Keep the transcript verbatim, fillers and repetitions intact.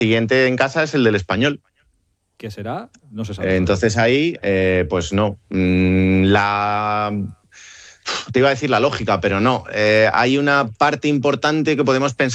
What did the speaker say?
siguiente en casa es el del Español. ¿Qué será? No se sabe. Entonces ahí, eh, pues no. La... Te iba a decir la lógica, pero no. Eh, hay una parte importante que podemos pensar